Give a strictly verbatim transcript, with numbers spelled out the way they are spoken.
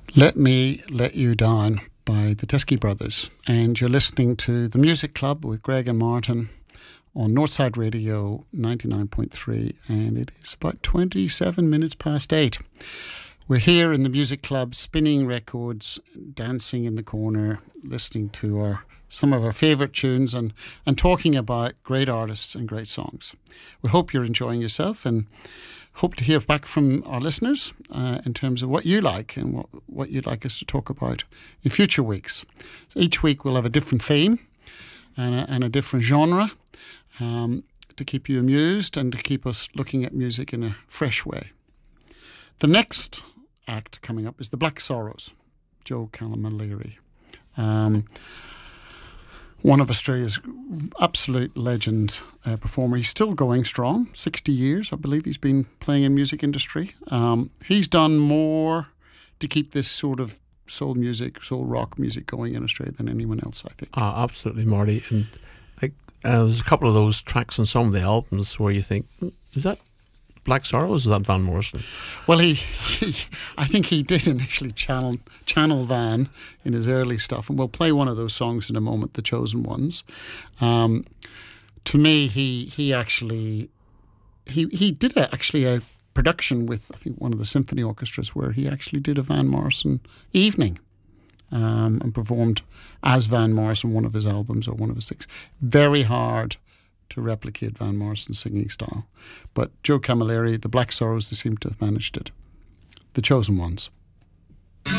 Let Me Let You Down by the Teskey Brothers. And you're listening to The Music Club with Greg and Martin on Northside Radio ninety-nine point three, and it is about twenty-seven minutes past eight. We're here in the Music Club spinning records, dancing in the corner, listening to our some of our favourite tunes and, and talking about great artists and great songs. We hope you're enjoying yourself and hope to hear back from our listeners uh, in terms of what you like and what, what you'd like us to talk about in future weeks. So each week we'll have a different theme and a, and a different genre um, to keep you amused and to keep us looking at music in a fresh way. The next act coming up is the Black Sorrows, Joe Camilleri. Um, one of Australia's absolute legend uh, performer. He's still going strong, sixty years, I believe he's been playing in music industry. Um, he's done more to keep this sort of soul music, soul rock music going in Australia than anyone else, I think. Oh, absolutely, Marty. And like, uh, there's a couple of those tracks on some of the albums where you think, is that Black Sorrows, or is that Van Morrison? Well, he, he, I think he did initially channel channel Van in his early stuff, and we'll play one of those songs in a moment, The Chosen Ones. Um, to me, he he actually he he did a, actually a production with I think one of the symphony orchestras where he actually did a Van Morrison evening um, and performed as Van Morrison one of his albums or one of his things. Very hard to replicate Van Morrison's singing style. But Joe Camilleri, the Black Sorrows, they seem to have managed it. The Chosen Ones.